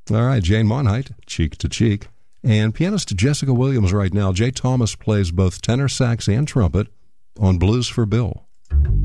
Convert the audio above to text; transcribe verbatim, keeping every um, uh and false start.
All right, Jane Monheit, Cheek to Cheek. And pianist Jessica Williams right now. Jay Thomas plays both tenor sax and trumpet on Blues for Bill.